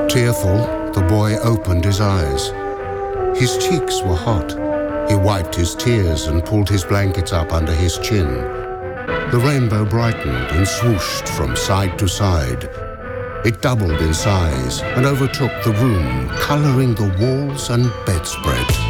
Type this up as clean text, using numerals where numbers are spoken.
Tearful, the boy opened his eyes. His cheeks were hot. He wiped his tears and pulled his blankets up under his chin. The rainbow brightened and swooshed from side to side. It doubled in size and overtook the room, coloring the walls and bedspread.